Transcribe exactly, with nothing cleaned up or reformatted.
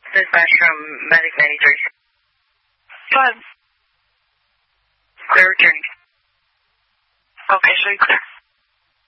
Dispatch from Medic ninety-three. Go ahead. Clear returning. Okay, so you clear.